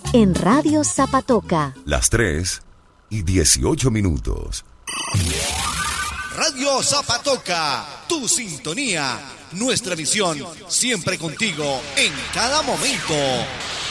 en Radio Zapatoca. Las 3:18. Radio Zapatoca, tu sintonía, nuestra misión, siempre contigo, en cada momento.